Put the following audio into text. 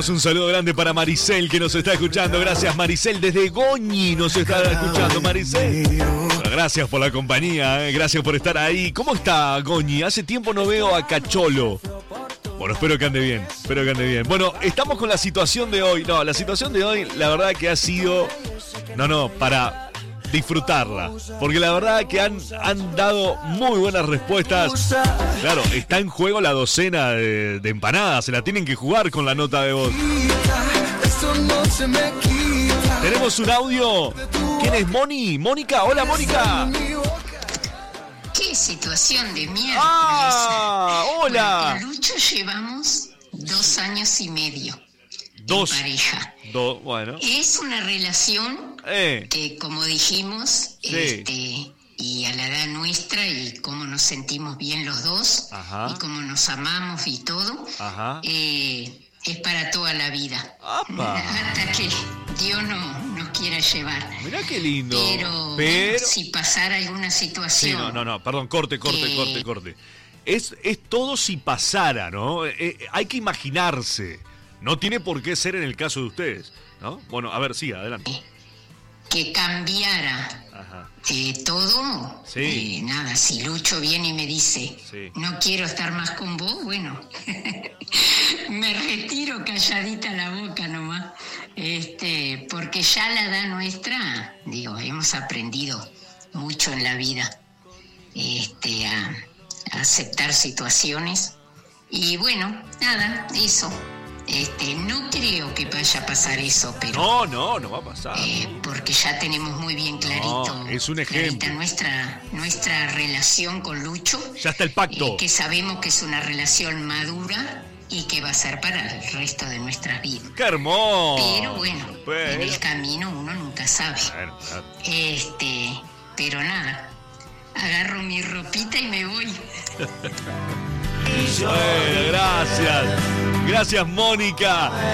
Mandamos un saludo grande para Maricel que nos está escuchando. Gracias, Maricel. Desde Goñi nos está escuchando, Maricel. Bueno, gracias por la compañía, gracias por estar ahí. ¿Cómo está Goñi? Hace tiempo no veo a Cacholo. Bueno, espero que ande bien, Bueno, estamos con la situación de hoy. No, la situación de hoy, la verdad que ha sido... para disfrutarla. Porque la verdad que han dado muy buenas respuestas. Claro, está en juego la docena de empanadas. Se la tienen que jugar con la nota de voz. Tenemos un audio. ¿Quién es Moni? ¿Mónica? Hola, Mónica. ¡Qué situación de mierda! ¡Ah! ¡Hola! Bueno, con Lucho llevamos 2 años y medio de pareja. Bueno. Es una relación que, como dijimos, sí. Y a la edad nuestra y cómo nos sentimos bien los dos, ajá, y cómo nos amamos y todo, ajá, es para toda la vida. ¡Apa! Hasta que Dios nos quiera llevar. Mirá qué lindo. Pero si pasara alguna situación... Sí, no, perdón, corte. Es todo si pasara, ¿no? Hay que imaginarse. No tiene por qué ser en el caso de ustedes, ¿no? Bueno, a ver, sí, adelante. Que cambiara todo. Sí. Nada, si Lucho viene y me dice, sí, no quiero estar más con vos, bueno, me retiro calladita la boca nomás. Porque ya la edad nuestra, hemos aprendido mucho en la vida, a aceptar situaciones. Y bueno, nada, eso. No creo que vaya a pasar eso, pero... No va a pasar. Porque ya tenemos muy bien clarito... No, es un ejemplo. Nuestra relación con Lucho. Ya está el pacto. Que sabemos que es una relación madura y que va a ser para el resto de nuestras vidas. ¡Qué hermoso! Pero bueno, en el camino uno nunca sabe. Claro. Pero nada, agarro mi ropita y me voy. Bueno, gracias. Gracias, Mónica.